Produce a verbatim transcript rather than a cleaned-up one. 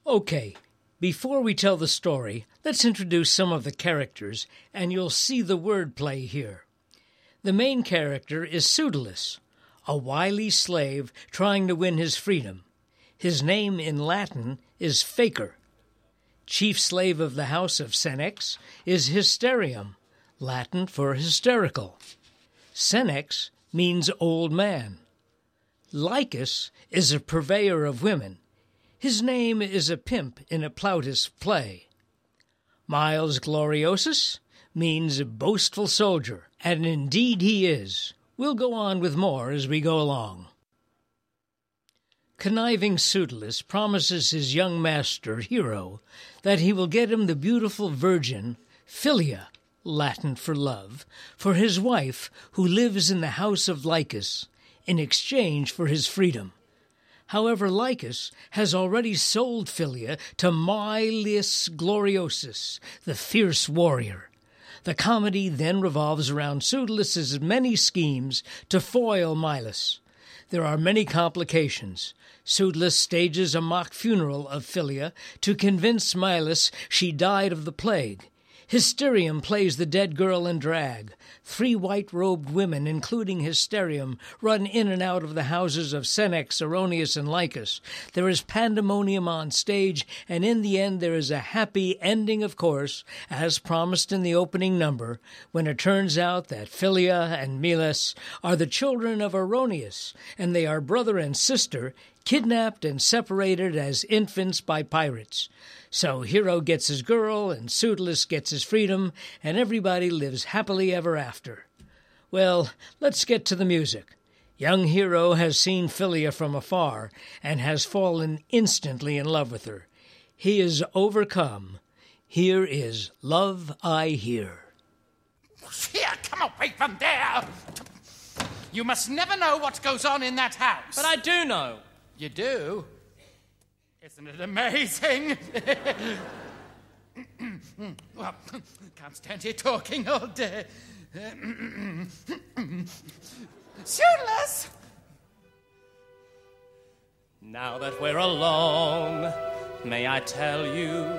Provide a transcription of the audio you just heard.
Okay, before we tell the story, let's introduce some of the characters, and you'll see the wordplay here. The main character is Pseudolus, a wily slave trying to win his freedom. His name in Latin is Faker. Chief slave of the house of Senex is Hysterium, Latin for hysterical. Senex means old man. Lycus is a purveyor of women. His name is a pimp in a Plautus play. Miles Gloriosus means a boastful soldier, and indeed he is. We'll go on with more as we go along. Conniving Pseudolus promises his young master, Hero, that he will get him the beautiful virgin, Philia, Latin for love, for his wife, who lives in the house of Lycus, in exchange for his freedom. However, Lycus has already sold Philia to Miles Gloriosus, the fierce warrior. The comedy then revolves around Pseudolus's many schemes to foil Miles. There are many complications. Pseudolus stages a mock funeral of Philia to convince Miles she died of the plague. Hysterium plays the dead girl in drag. Three white-robed women, including Hysterium, run in and out of the houses of Senex, Erroneus, and Lycus. There is pandemonium on stage, and in the end there is a happy ending, of course, as promised in the opening number, when it turns out that Philia and Miles are the children of Erroneus, and they are brother and sister, kidnapped and separated as infants by pirates. So Hero gets his girl, and Pseudolus gets his freedom, and everybody lives happily ever after. Well, let's get to the music. Young Hero has seen Philia from afar, and has fallen instantly in love with her. He is overcome. Here is Love I Hear. Here, come away from there! You must never know what goes on in that house. But I do know. You do? Isn't it amazing? Well, can't stand here talking all day. Pseudolus! Now that we're alone, may I tell you